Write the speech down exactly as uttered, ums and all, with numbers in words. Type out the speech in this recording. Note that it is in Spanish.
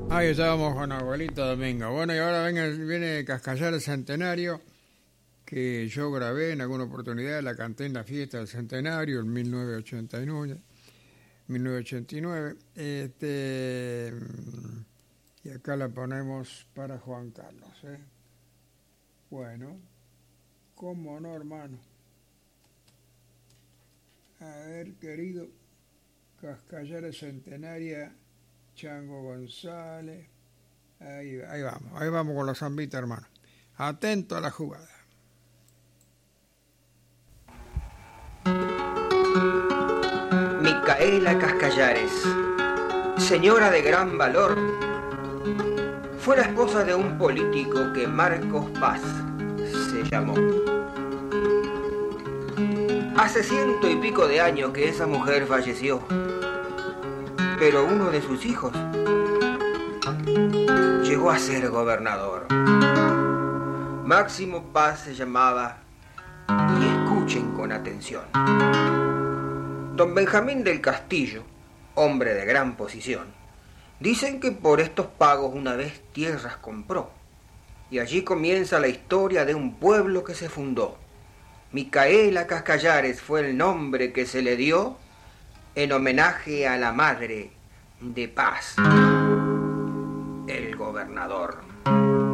Ahí estábamos con Abuelito Domingo. Bueno, y ahora venga, viene Cascallar el Centenario, que yo grabé en alguna oportunidad, la canté en la fiesta del Centenario en mil novecientos ochenta y nueve. mil novecientos ochenta y nueve. Este, y acá la ponemos para Juan Carlos. ¿eh? Bueno, cómo no, hermano. A ver, querido, Cascallar el Centenaria, Chango González. Ahí, ahí vamos, ahí vamos con los zambitas, hermano. Atento a la jugada. Micaela Cascallares, señora de gran valor, fue la esposa de un político que Marcos Paz se llamó. Hace ciento y pico de años que esa mujer falleció, pero uno de sus hijos llegó a ser gobernador. Máximo Paz se llamaba, y escuchen con atención. Don Benjamín del Castillo, hombre de gran posición, dicen que por estos pagos una vez tierras compró, y allí comienza la historia de un pueblo que se fundó. Micaela Cascallares fue el nombre que se le dio en homenaje a la madre de Paz, el gobernador.